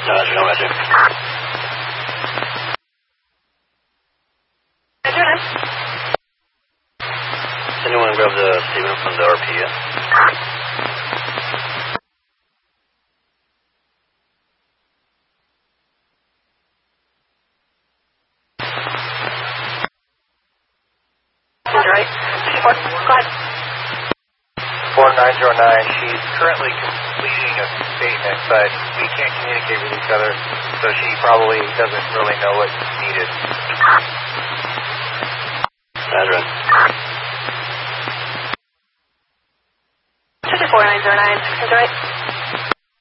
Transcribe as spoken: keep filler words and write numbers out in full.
Roger, no, Roger. Roger, then. Does anyone grab the statement from the R P yet? Right. Four, go ahead. four nine zero nine, she's currently completing a statement, but we can't communicate with each other, so she probably doesn't really know what's needed. Roger. This is four nine zero nine, is right?